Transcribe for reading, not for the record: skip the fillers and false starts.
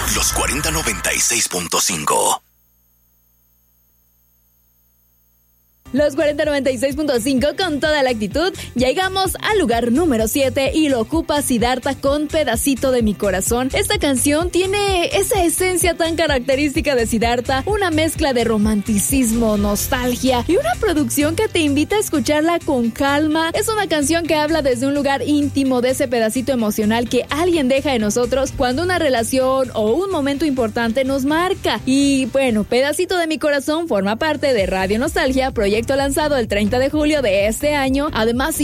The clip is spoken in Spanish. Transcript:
Los 4096.5. Los 4096.5 con toda la actitud. Llegamos al lugar número 7 y lo ocupa Siddhartha con Pedacito de mi corazón. Esta canción tiene esa esencia tan característica de Siddhartha, una mezcla de romanticismo, nostalgia y una producción que te invita a escucharla con calma. Es una canción que habla desde un lugar íntimo de ese pedacito emocional que alguien deja en nosotros cuando una relación o un momento importante nos marca. Y bueno, Pedacito de mi corazón forma parte de Radio Nostalgia, proyecto lanzado el 30 de julio de este año. Además,